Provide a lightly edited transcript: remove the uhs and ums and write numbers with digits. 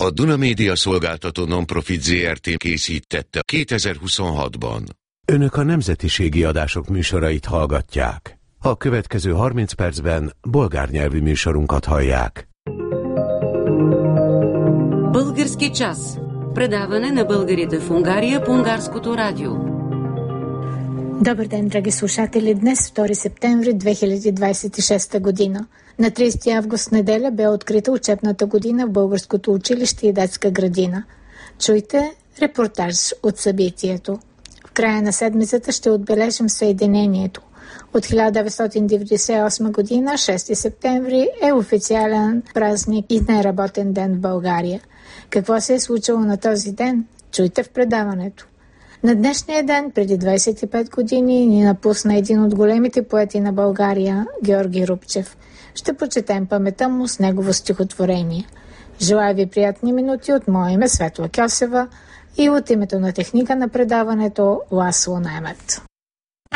A Duna Média Szolgáltató Nonprofit Zrt. Készítette 2026-ban. Önök a nemzetiségi adások műsorait hallgatják. A következő 30 percben bolgár nyelvű műsorunkat hallják. Български час. Предаване на българите в Унгария по Унгарското радио. Добър ден, драги слушатели! Днес, 2 септември 2026 година. На 30 август неделя бе открита учебната година в Българското училище и детска градина. Чуйте репортаж от събитието. В края на седмицата ще отбележим съединението. От 1998 година, 6 септември, е официален празник и неработен ден в България. Какво се е случило на този ден? Чуйте в предаването. На днешния ден, преди 25 години, ни напусна един от големите поети на България, Георги Рупчев. Ще почетем паметта му с негово стихотворение. Желая ви приятни минути от мое име Светла Кьосева и от името на техника на предаването Ласло Немет.